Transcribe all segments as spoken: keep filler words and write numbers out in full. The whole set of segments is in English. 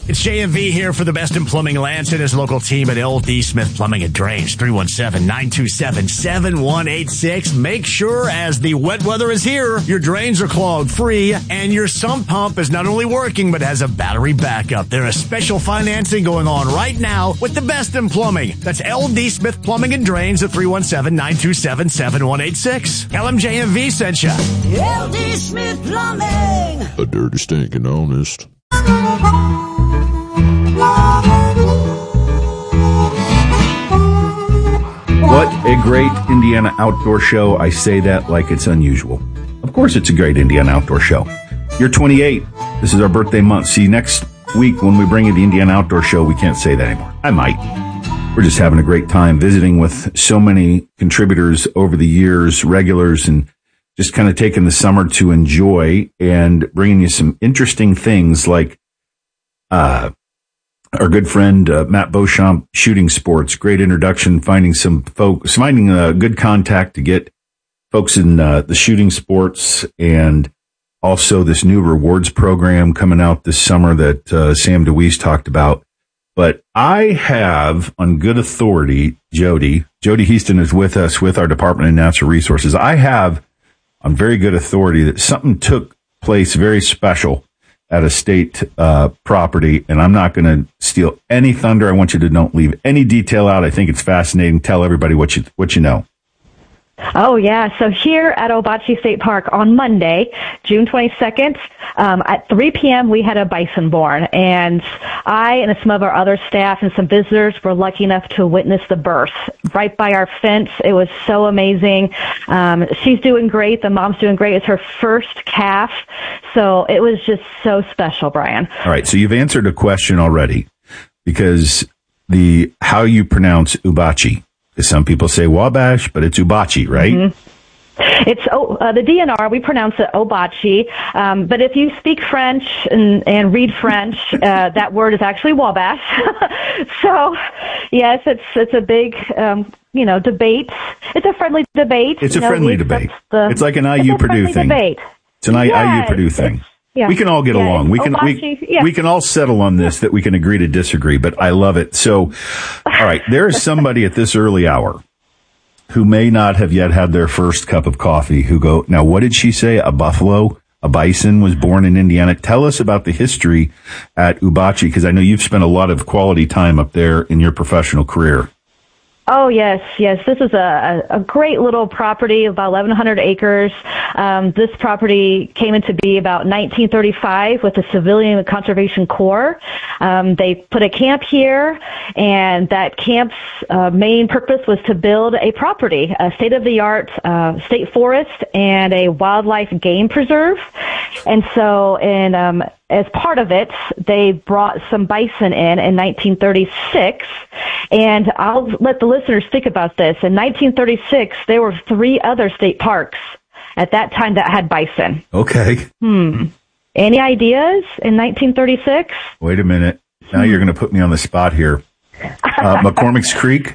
It's J M V here for the best in plumbing. Lance and his local team at L D Smith Plumbing and Drains. three one seven, nine two seven, seven one eight six. Make sure as the wet weather is here, your drains are clogged free and your sump pump is not only working but has a battery backup. There is special financing going on right now with the best in plumbing. That's L D Smith Plumbing and Drains at three one seven, nine two seven, seven one eight six. L M J M V sent you. L D Smith Plumbing. A dirty, stinking honest. What a great Indiana outdoor show. I say that like it's unusual. Of course it's a great Indiana outdoor show. You're twenty-eight. This is our birthday month. See, next week when we bring you the Indiana Outdoor Show, we can't say that anymore. I might. We're just having a great time visiting with so many contributors over the years, regulars, and just kind of taking the summer to enjoy and bringing you some interesting things like uh our good friend uh, Matt Beauchamp, Shooting Sports. Great introduction, finding some folks, finding a good contact to get folks in uh, the shooting sports, and also this new rewards program coming out this summer that uh, Sam DeWeese talked about. But I have on good authority, Jody, Jody Heaston is with us with our Department of Natural Resources. I have on very good authority that something took place very special at a state uh, property, and I'm not going to steal any thunder. I want you to don't leave any detail out. I think it's fascinating. Tell everybody what you what you know. Oh, yeah. So here at Obachi State Park on Monday, June twenty-second, um, at three p.m., we had a bison born. And I and some of our other staff and some visitors were lucky enough to witness the birth right by our fence. It was so amazing. Um, she's doing great. The mom's doing great. It's her first calf. So it was just so special, Brian. All right. So you've answered a question already, because the how you pronounce Ubachi. Some people say Wabash, but it's Ubachi, right? Mm-hmm. It's oh, uh, the D N R. We pronounce it Obachi, um, but if you speak French and, and read French, uh, that word is actually Wabash. So, yes, it's it's a big um, you know debate. It's a friendly debate. It's you a know, friendly debate. The, it's like an I U Purdue thing. Debate. It's an yes, I U Purdue thing. Yeah. We can all get yeah, along. We can Obachi, we, yeah. we can all settle on this, that we can agree to disagree, but I love it. So, all right, there is somebody at this early hour who may not have yet had their first cup of coffee who go, now what did she say? A buffalo, a bison was born in Indiana. Tell us about the history at Ubachi, because I know you've spent a lot of quality time up there in your professional career. Oh, yes, yes. This is a, a great little property, about eleven hundred acres. Um, this property came into be about nineteen thirty-five with the Civilian Conservation Corps. Um, they put a camp here, and that camp's uh, main purpose was to build a property, a state-of-the-art uh, state forest and a wildlife game preserve. And so in um, as part of it, they brought some bison in in nineteen thirty-six, and I'll let the listeners think about this. In nineteen thirty-six, there were three other state parks at that time that had bison. Okay. Hmm. Any ideas in nineteen thirty-six? Wait a minute. Now you're going to put me on the spot here. Uh, McCormick's Creek?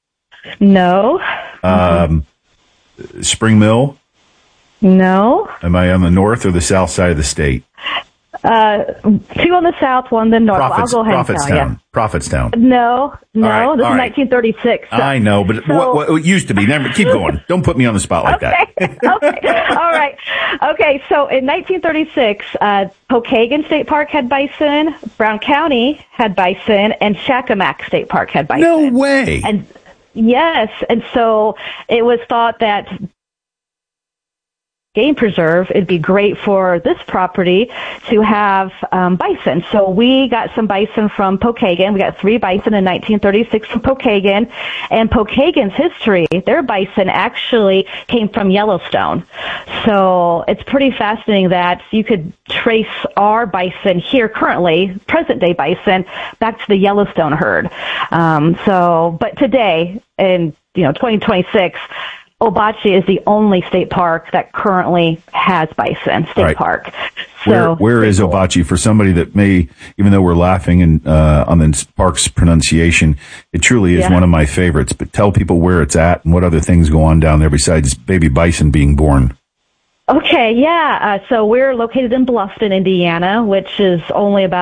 No. Um, Spring Mill? No. Am I on the north or the south side of the state? Uh, two on the south, one the north. Profits, I'll go ahead and tell Prophetstown. you. Prophetstown. No, no, right, this is right. nineteen thirty-six. So, I know, but so, what, what it used to be. Never keep going. Don't put me on the spot like okay, that. okay, all right. Okay, so in nineteen thirty-six, uh, Pokagon State Park had bison, Brown County had bison, and Shakamak State Park had bison. No way. And yes, and so it was thought that game preserve, it'd be great for this property to have um, bison. So we got some bison from Pokagon. We got three bison in nineteen thirty-six from Pokagon. And Pokagon's history, their bison actually came from Yellowstone. So it's pretty fascinating that you could trace our bison here currently, present-day bison, back to the Yellowstone herd. Um, so, but today, in you know twenty twenty-six, Obachi is the only state park that currently has bison, state right. park. Where So, where is cool. Obachi? For somebody that may, even though we're laughing and uh, on the park's pronunciation, it truly is yeah. one of my favorites. But tell people where it's at and what other things go on down there besides baby bison being born. Okay, yeah. Uh, so we're located in Bluffton, Indiana, which is only about